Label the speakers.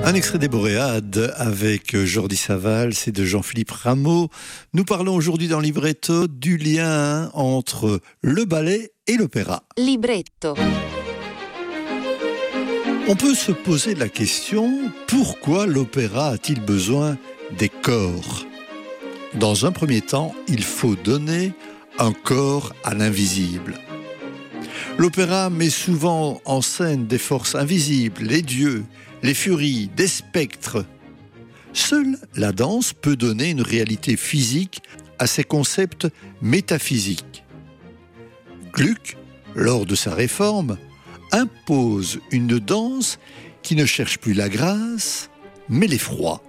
Speaker 1: Un extrait des Boréades avec Jordi Savall, c'est de Jean-Philippe Rameau. Nous parlons aujourd'hui dans Libretto du lien entre le ballet et l'opéra.
Speaker 2: Libretto.
Speaker 1: On peut se poser la question, pourquoi l'opéra a-t-il besoin des corps ? Dans un premier temps, il faut donner un corps à l'invisible. L'opéra met souvent en scène des forces invisibles, les dieux, les furies, des spectres. Seule la danse peut donner une réalité physique à ces concepts métaphysiques. Gluck, lors de sa réforme, impose une danse qui ne cherche plus la grâce, mais l'effroi.